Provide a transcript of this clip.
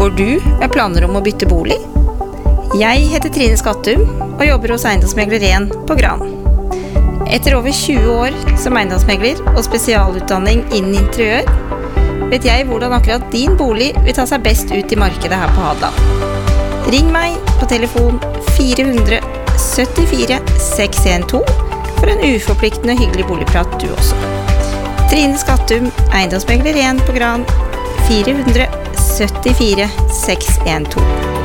Går du med planer om å bytte bolig? Jeg heter Trine Skattum og jobber hos Eiendomsmegler 1 på Gran. Etter over 20 år som eiendomsmegler og spesialutdanning innen interiør, vet jeg hvordan akkurat din bolig vil ta seg best ut i markedet her på Hadeland. Ring meg på telefon 474 612 for en uforpliktende og hyggelig boligprat du også. Trine Skattum, Eiendomsmegler 1 på Gran, 474 612.